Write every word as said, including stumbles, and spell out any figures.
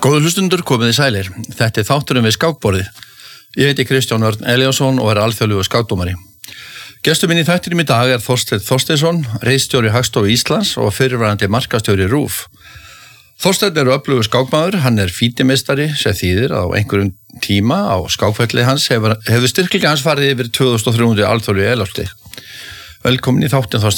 Góður hlustundur, komið þið sælir. Þetta er þátturinn við skákborðið. Ég heiti Kristján Örn Elíasson og er alþjóðlegur skákdómari. Gestur minn í þættinum í dag er Þorsteinn Þorsteinsson, ritstjóri Hagstofu Íslands og fyrrverandi markaðsstjóri RÚV. Þorsteinn er öflugur skákmaður, hann er fítimeistari sem þýðir á einhverjum tíma á skákfelli hans hefur, hefur styrkleika hans farið yfir tvö þúsund og þrjú hundruð alþjóðlegu elástig. Velkomin í þáttinn, Þorsteinn.